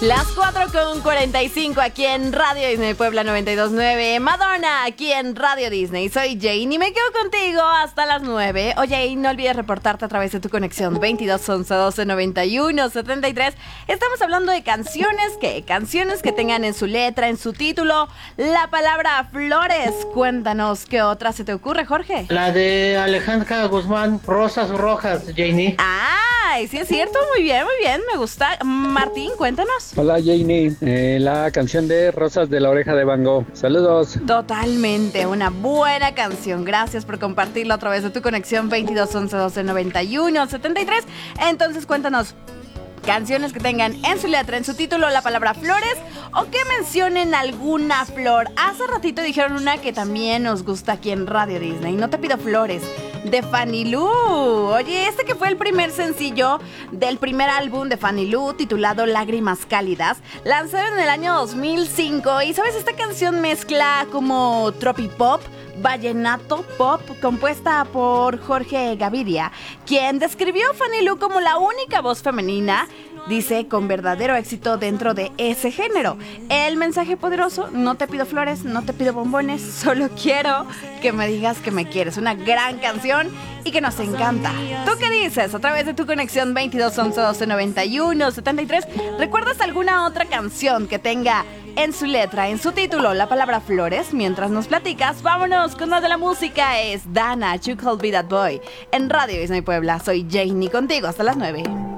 Las 4:45 aquí en Radio Disney Puebla 92.9. Madonna aquí en Radio Disney. Soy Jane y me quedo contigo hasta las 9. Oye, y no olvides reportarte a través de tu conexión 22 11 12 91 73. Estamos hablando de canciones que tengan en su letra, en su título, la palabra flores. Cuéntanos, ¿qué otra se te ocurre, Jorge? La de Alejandra Guzmán, Rosas Rojas, Janie. ¡Ay, sí es cierto! Muy bien, me gusta. Martín, cuéntanos. Hola Janie, la canción de Rosas de la Oreja de Van Gogh. Saludos. Totalmente, una buena canción. Gracias por compartirlo a través de tu conexión 22 11 12 91 73. Entonces cuéntanos, canciones que tengan en su letra, en su título, la palabra flores o que mencionen alguna flor. Hace ratito dijeron una que también nos gusta aquí en Radio Disney. No te pido flores, de Fanny Lu. Oye, este que fue el primer sencillo del primer álbum de Fanny Lu, titulado Lágrimas Cálidas, lanzado en el año 2005. Y sabes, esta canción mezcla como tropipop, vallenato pop, compuesta por Jorge Gaviria, quien describió a Fanny Lu como la única voz femenina, dice, con verdadero éxito dentro de ese género. El mensaje poderoso: no te pido flores, no te pido bombones, solo quiero que me digas que me quieres. Una gran canción y que nos encanta. ¿Tú qué dices? A través de tu conexión 22 11 12 91 73. ¿Recuerdas alguna otra canción que tenga en su letra, en su título, la palabra flores? Mientras nos platicas, vámonos con más de la música. Es Dana, You Could Be That Boy, en Radio Disney Puebla. Soy Janie, contigo hasta las 9.